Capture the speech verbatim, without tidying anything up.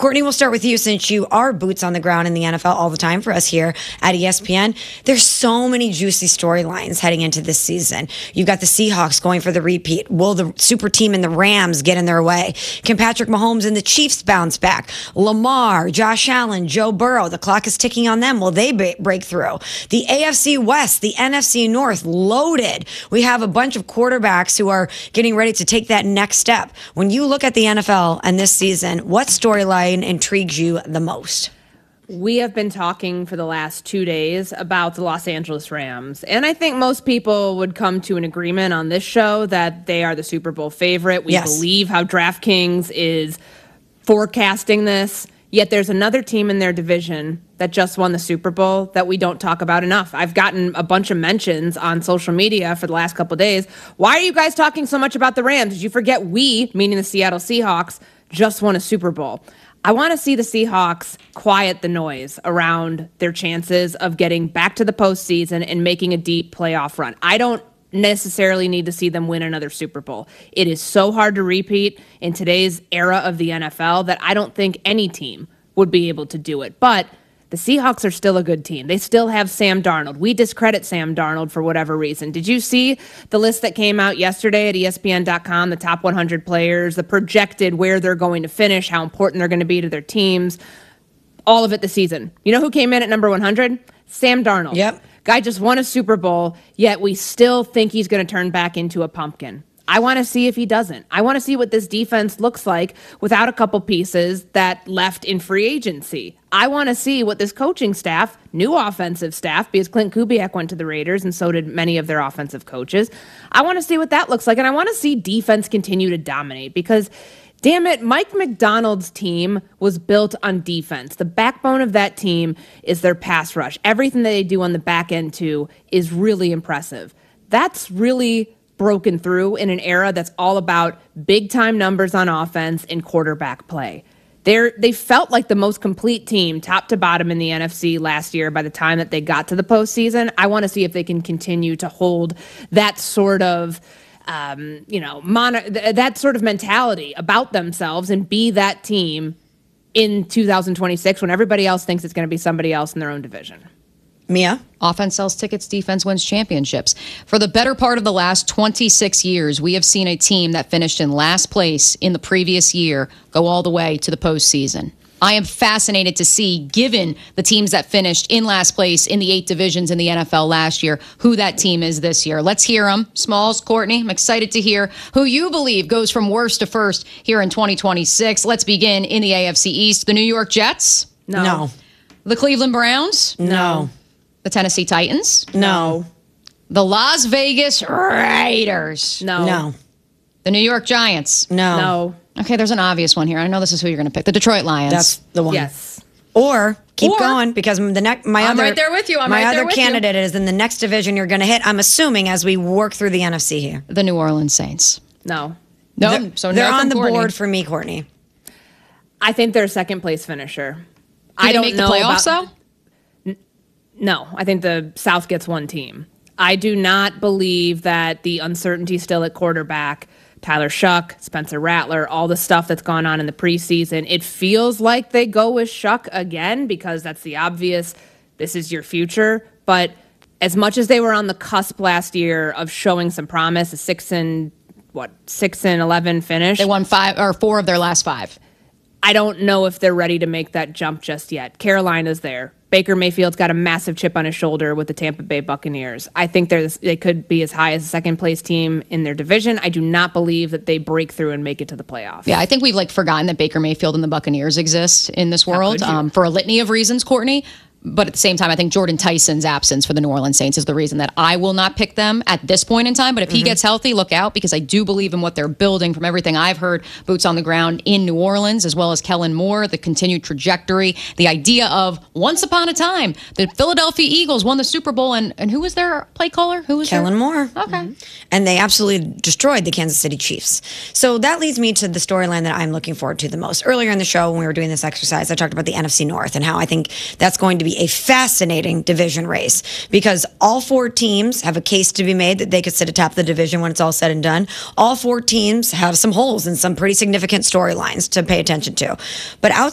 Courtney, we'll start with you since you are boots on the ground in the N F L all the time for us here at E S P N. There's so many juicy storylines heading into this season. You've got the Seahawks going for the repeat. Will the super team and the Rams get in their way? Can Patrick Mahomes and the Chiefs bounce back? Lamar, Josh Allen, Joe Burrow, the clock is ticking on them. Will they break through? The A F C West, the N F C North, loaded. We have a bunch of quarterbacks who are getting ready to take that next step. When you look at the N F L and this season, what storyline intrigues you the most? We have been talking for the last two days about the Los Angeles Rams, and I think most people would come to an agreement on this show that they are the Super Bowl favorite. We yes. believe how DraftKings is forecasting this, yet there's another team in their division that just won the Super Bowl that we don't talk about enough. I've gotten a bunch of mentions on social media for the last couple of days. Why are you guys talking so much about the Rams? Did you forget we, meaning the Seattle Seahawks, just won a Super Bowl? I want to see the Seahawks quiet the noise around their chances of getting back to the postseason and making a deep playoff run. I don't necessarily need to see them win another Super Bowl. It is so hard to repeat in today's era of the N F L that I don't think any team would be able to do it. But the Seahawks are still a good team. They still have Sam Darnold. We discredit Sam Darnold for whatever reason. Did you see the list that came out yesterday at E S P N dot com, the top one hundred players, the projected where they're going to finish, how important they're going to be to their teams, all of it this season? You know who came in at number one hundred? Sam Darnold. Yep. Guy just won a Super Bowl, yet we still think he's going to turn back into a pumpkin. I want to see if he doesn't. I want to see what this defense looks like without a couple pieces that left in free agency. I want to see what this coaching staff, new offensive staff, because Clint Kubiak went to the Raiders and so did many of their offensive coaches. I want to see what that looks like, and I want to see defense continue to dominate because, damn it, Mike Macdonald's team was built on defense. The backbone of that team is their pass rush. Everything that they do on the back end, too, is really impressive. That's really broken through in an era that's all about big-time numbers on offense and quarterback play. They're, they felt like the most complete team, top to bottom, in the N F C last year by the time that they got to the postseason. I want to see if they can continue to hold that sort of, um, you know, mono, th- that sort of mentality about themselves and be that team in two thousand twenty-six when everybody else thinks it's going to be somebody else in their own division. Mia? Offense sells tickets, defense wins championships. For the better part of the last twenty-six years, we have seen a team that finished in last place in the previous year go all the way to the postseason. I am fascinated to see, given the teams that finished in last place in the eight divisions in the N F L last year, who that team is this year. Let's hear them. Smalls, Courtney, I'm excited to hear who you believe goes from worst to first here in twenty twenty-six. Let's begin in the A F C East. The New York Jets? No. No. The Cleveland Browns? No. The Tennessee Titans? No. The Las Vegas Raiders? No. No. The New York Giants? No. No. Okay, there's an obvious one here. I know this is who you're going to pick. The Detroit Lions. That's the one. Yes. Or keep Or- going because the next my I'm other right there with you. I'm my right there other with you. candidate is in the next division you're going to hit. I'm assuming as we work through the N F C here. The New Orleans Saints. No. No, They're, so they're no on from the Courtney. board for me, Courtney. I think they're a second place finisher. Do I they don't make know the playoffs about, though? No, I think the South gets one team. I do not believe that the uncertainty still at quarterback, Tyler Shuck, Spencer Rattler, all the stuff that's gone on in the preseason, it feels like they go with Shuck again because that's the obvious, this is your future. But as much as they were on the cusp last year of showing some promise, a six and what, six and eleven finish. They won five or four of their last five. I don't know if they're ready to make that jump just yet. Carolina's there. Baker Mayfield's got a massive chip on his shoulder with the Tampa Bay Buccaneers. I think there's, they could be as high as a second-place team in their division. I do not believe that they break through and make it to the playoffs. Yeah, I think we've like forgotten that Baker Mayfield and the Buccaneers exist in this world could you? um, for a litany of reasons, Courtney. But at the same time, I think Jordan Tyson's absence for the New Orleans Saints is the reason that I will not pick them at this point in time. But if mm-hmm. he gets healthy, look out, because I do believe in what they're building from everything I've heard, boots on the ground in New Orleans, as well as Kellen Moore, the continued trajectory, the idea of once upon a time, the Philadelphia Eagles won the Super Bowl. And, and who was their play caller? Who was Kellen their... Moore. Okay. Mm-hmm. And they absolutely destroyed the Kansas City Chiefs. So that leads me to the storyline that I'm looking forward to the most. Earlier in the show, when we were doing this exercise, I talked about the N F C North and how I think that's going to be a fascinating division race because all four teams have a case to be made that they could sit atop the division when it's all said and done. All four teams have some holes and some pretty significant storylines to pay attention to. But outside